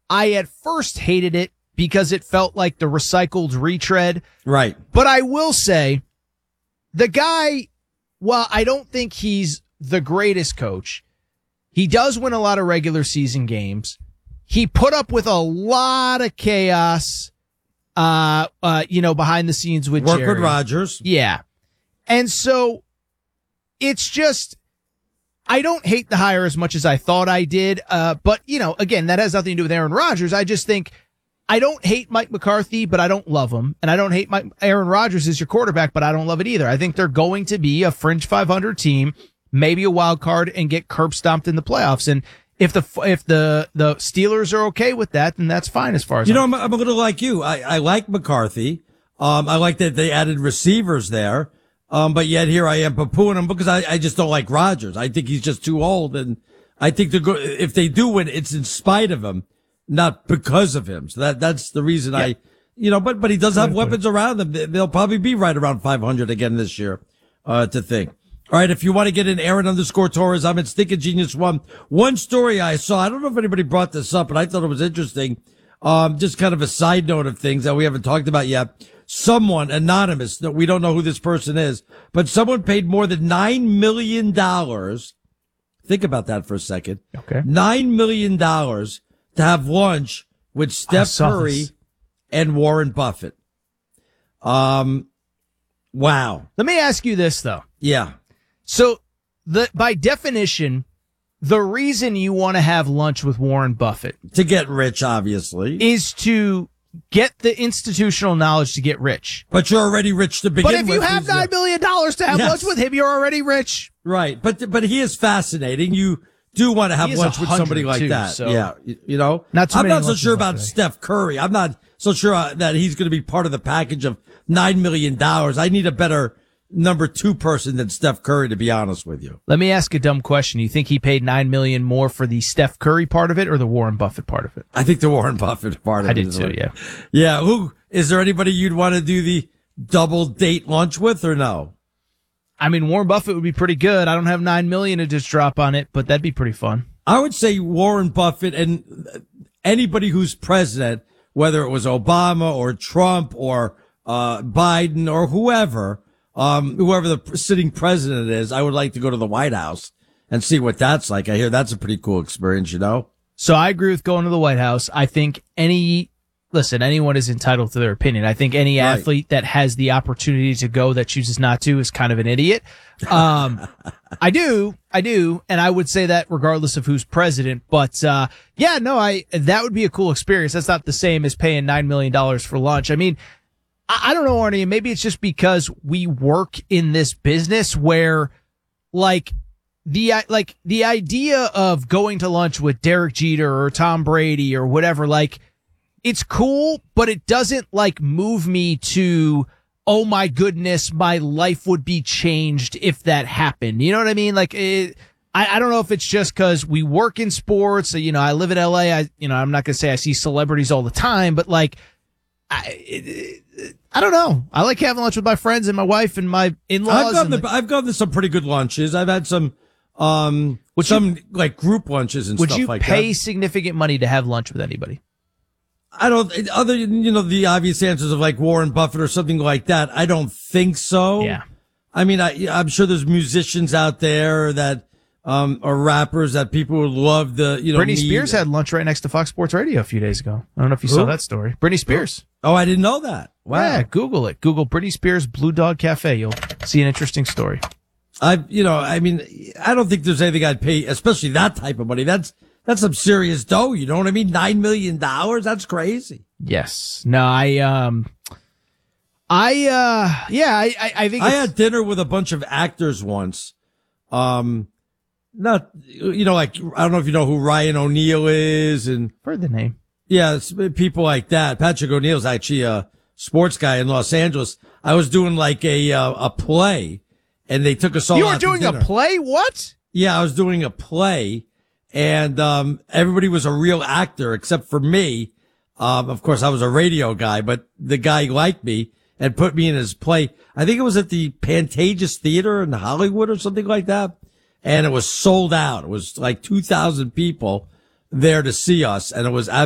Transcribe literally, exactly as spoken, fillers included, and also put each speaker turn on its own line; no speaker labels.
I at first hated it because it felt like the recycled retread.
Right.
But I will say, the guy, while I don't think he's the greatest coach, he does win a lot of regular season games. He put up with a lot of chaos, uh, uh, you know, behind the scenes with
Work
Jerry.
with Rodgers.
Yeah. And so it's just, I don't hate the hire as much as I thought I did. Uh, but you know, again, that has nothing to do with Aaron Rodgers. I just think I don't hate Mike McCarthy, but I don't love him. And I don't hate Mike, Aaron Rodgers as your quarterback, but I don't love it either. I think they're going to be a fringe five hundred team, maybe a wild card, and get curb stomped in the playoffs. And if the, if the, the Steelers are okay with that, then that's fine as far as
you know,
I'm,
I'm, I'm a little like you. I, I like McCarthy. Um, I like that they added receivers there. Um, but yet here I am poo-pooing him because I, I just don't like Rodgers. I think he's just too old. And I think they're go- if they do win, it's in spite of him, not because of him. So that, that's the reason yeah. I, you know, but, but he does have weapons around him. They'll probably be right around five hundred again this year, uh, to think. All right. If you want to get in Aaron underscore Torres, I'm at Stinking Genius One. One story I saw, I don't know if anybody brought this up, but I thought it was interesting. Um, just kind of a side note of things that we haven't talked about yet. Someone anonymous, that we don't know who this person is, but someone paid more than nine million dollars. Think about that for a second.
Okay.
nine million dollars to have lunch with Steph Curry
this.
and Warren Buffett. Um, wow.
Let me ask you this though.
Yeah.
So the, by definition, the reason you want to have lunch with Warren Buffett
To get rich, obviously.
is to get the institutional knowledge to get rich.
But you're already rich to begin
But
with.
if you have
He's-
nine million dollars to have
Yes.
lunch with him, you're already rich.
Right. But, but he is fascinating. You do want to have
He is
lunch with somebody
one hundred
like
too,
that.
so-
Yeah. You, you know,
Not too
I'm
many
not so
lunches
sure
like
about
that.
Steph Curry. I'm not so sure uh, that he's going to be part of the package of nine million dollars. I need a better number two person than Steph Curry, to be honest with you.
Let me ask a dumb question. You think he paid nine million dollars more for the Steph Curry part of it or the Warren Buffett part of it?
I think the Warren Buffett part of
I
it.
did
is
too,
what-
yeah.
Yeah. Who, is there anybody you'd want to do the double date lunch with or no?
I mean, Warren Buffett would be pretty good. I don't have nine million dollars to just drop on it, but that'd be pretty fun.
I would say Warren Buffett and anybody who's president, whether it was Obama or Trump or uh Biden or whoever, um whoever the sitting president is, I would like to go to the White House and see what that's like. I hear that's a pretty cool experience, you know?
So I agree with going to the White House. I think any, listen, anyone is entitled to their opinion. I think any
Right.
athlete that has the opportunity to go that chooses not to is kind of an idiot. Um, I do, I do. And I would say that regardless of who's president, but, uh, yeah, no, I, that would be a cool experience. That's not the same as paying nine million dollars for lunch. I mean, I, I don't know, Arnie, maybe it's just because we work in this business where like, The, like, the idea of going to lunch with Derek Jeter or Tom Brady or whatever, like, it's cool, but it doesn't, like, move me to, oh my goodness, my life would be changed if that happened. You know what I mean? Like, it, I, I don't know if it's just because we work in sports. You know, I live in L A. I, you know, I'm not going to say I see celebrities all the time, but, like, I, it, it, I don't know. I like having lunch with my friends and my wife and my in-laws.
I've gone,
and,
to,
like,
I've gone to some pretty good lunches. I've had some, um, some
you,
like group lunches and
would
stuff
you
like
pay
that.
significant money to have lunch with anybody?
I don't, other, you know, the obvious answers of like Warren Buffett or something like that. I don't think so.
Yeah.
I mean, I, I'm sure there's musicians out there that, um, or rappers that people would love the, you know.
Britney
need.
Spears had lunch right next to Fox Sports Radio a few days ago. I don't know if you
Who?
saw that story. Britney Spears.
Oh, I didn't know that. Wow.
Yeah, Google it. Google Britney Spears Blue Dog Cafe. You'll see an interesting story.
I, you know, I mean, I don't think there's anything I'd pay, especially that type of money. That's, that's some serious dough. You know what I mean? Nine million dollars. That's crazy.
Yes. No, I, um, I, uh, yeah, I, I, I think
I
it's-
had dinner with a bunch of actors once. Um, not, you know, like, I don't know if you know who Ryan O'Neal is and.
heard the name.
Yeah, it's people like that. Patrick O'Neal's actually a sports guy in Los Angeles. I was doing like a, uh, a play and they took us all
You were
out to
doing a
dinner.
play? What?
Yeah, I was doing a play and, um, everybody was a real actor except for me. Um, of course I was a radio guy, but the guy liked me and put me in his play. I think it was at the Pantages Theater in Hollywood or something like that. And it was sold out. It was like two thousand people there to see us. And it was